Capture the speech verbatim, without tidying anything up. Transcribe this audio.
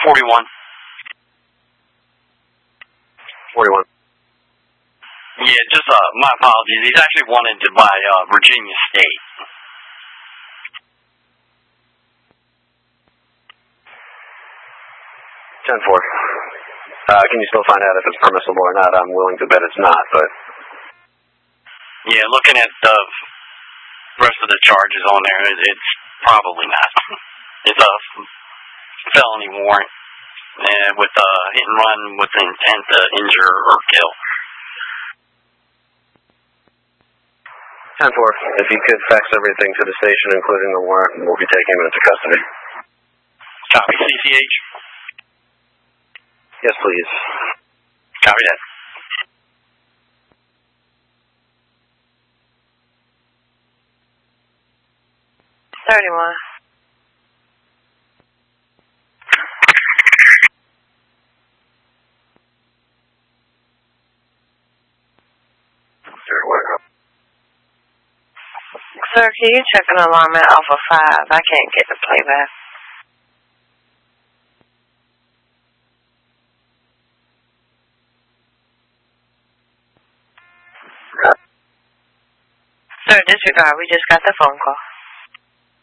forty-one. forty-one. Yeah, just, uh, my apologies. He's actually wanted to buy, uh, Virginia State. ten four. Uh, can you still find out if it's permissible or not? I'm willing to bet it's not, but... Yeah, looking at the rest of the charges on there, it's probably not. It's a felony warrant uh, with a hit and run with the intent to injure or kill. ten four. If you could fax everything to the station, including the warrant, we'll be taking him into custody. Copy, C C H. Yes, please. Copy that. thirty-one. Sir, can you check an alarm at Alpha five? I can't get the playback. Sir, disregard. We just got the phone call.